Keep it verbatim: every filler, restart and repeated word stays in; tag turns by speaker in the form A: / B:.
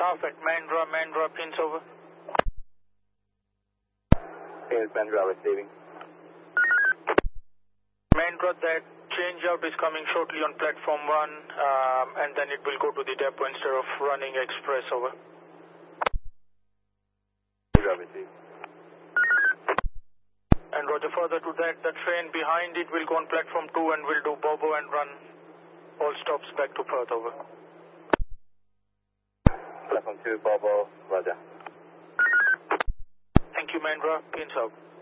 A: staff at Mandra, Mandra, pins over.
B: Here's Mandra receiving.
A: Mandra, that changeout is coming shortly on platform one, um, and then it will go to the depot instead of running express over.
B: Mandra receiving.
A: And Roger, further to that, the train behind it will go on platform two and will do Bobo and run all stops back to Perth over.
B: Platform two, Bobo, Roger.
A: Thank you, Mandra. Pins out.